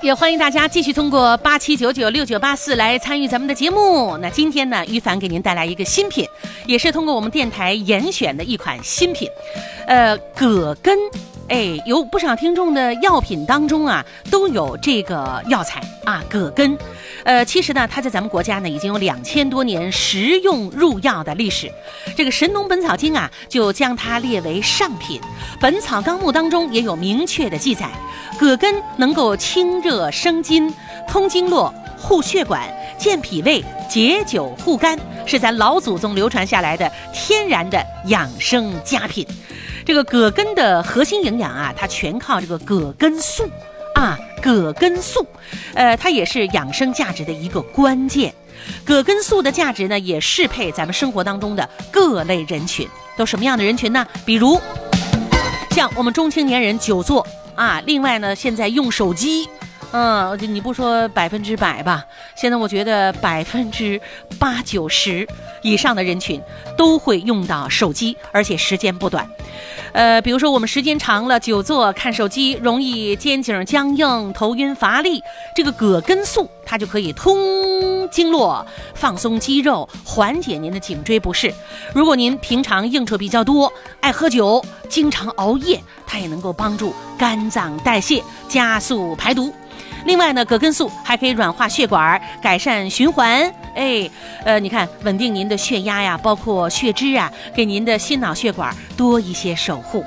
也欢迎大家继续通过87996984来参与咱们的节目。那今天呢，于凡给您带来一个新品，也是通过我们电台严选的一款新品，葛根。有不少听众的药品当中啊，都有这个药材啊，葛根。其实呢，它在咱们国家呢已经有2000多年食用入药的历史。这个《神农本草经》啊，就将它列为上品。《本草纲目》当中也有明确的记载，葛根能够清热生津、通经络、护血管、健脾胃、解酒护肝，是咱老祖宗流传下来的天然的养生佳品。这个葛根的核心营养啊，它全靠这个葛根素啊，葛根素，它也是养生价值的一个关键。葛根素的价值呢，也适配咱们生活当中的各类人群。都什么样的人群呢？比如像我们中青年人久坐啊，另外呢，现在用手机。你不说100%吧，现在我觉得80%-90%以上的人群都会用到手机，而且时间不短。比如说我们时间长了，久坐看手机，容易肩颈僵硬、头晕乏力。这个葛根素它就可以通经络、放松肌肉，缓解您的颈椎不适。如果您平常应酬比较多，爱喝酒，经常熬夜，它也能够帮助肝脏代谢，加速排毒。另外呢，葛根素还可以软化血管，改善循环。你看，稳定您的血压呀，包括血脂啊，给您的心脑血管多一些守护。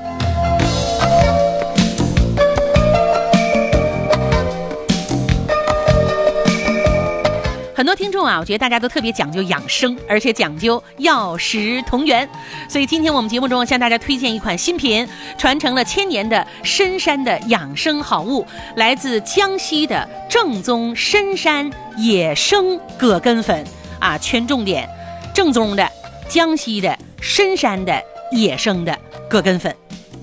很多听众啊，我觉得大家都特别讲究养生，而且讲究药食同源，所以今天我们节目中向大家推荐一款新品，传承了1000年的深山的养生好物，来自江西的正宗深山野生葛根粉啊，全重点，正宗的江西的深山的野生的葛根粉。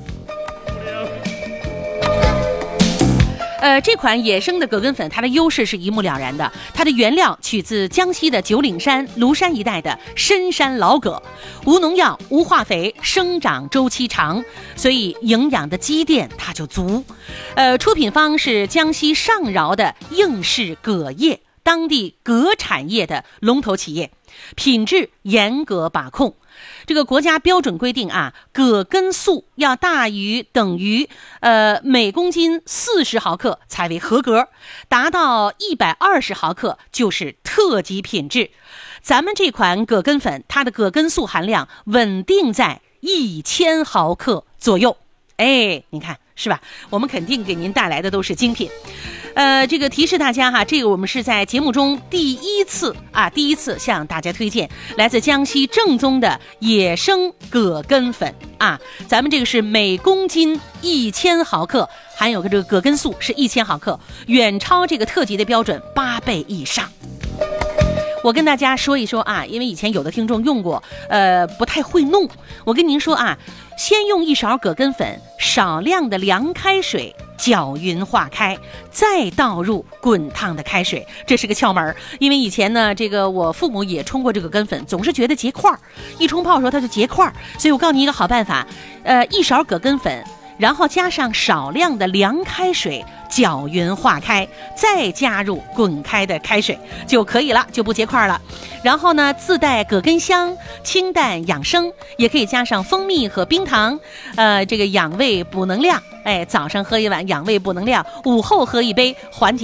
这款野生的葛根粉，它的优势是一目了然的。它的原料取自江西的九岭山、庐山一带的深山老葛，无农药、无化肥，生长周期长，所以营养的积淀它就足。出品方是江西上饶的应氏葛业，当地葛产业的龙头企业，品质严格把控。这个国家标准规定啊，葛根素要大于等于每公斤40毫克才为合格，达到120毫克就是特级品质。咱们这款葛根粉，它的葛根素含量稳定在1000毫克左右。你看是吧？我们肯定给您带来的都是精品。这个提示大家哈，这个我们是在节目中第一次向大家推荐来自江西正宗的野生葛根粉啊。咱们这个是每公斤1000毫克，含有个这个葛根素是1000毫克，远超这个特级的标准8倍以上。我跟大家说一说啊，因为以前有的听众用过，不太会弄。我跟您说啊，先用1勺葛根粉，少量的凉开水搅匀化开，再倒入滚烫的开水，这是个窍门。因为以前呢，这个我父母也冲过这个葛根粉，总是觉得结块，一冲泡的时候它就结块，所以我告诉你一个好办法，1勺葛根粉，然后加上少量的凉开水，搅匀化开，再加入滚开的开水就可以了，就不结块了。然后呢，自带葛根香，清淡养生，也可以加上蜂蜜和冰糖，这个养胃补能量。早上喝一碗养胃补能量，午后喝一杯缓解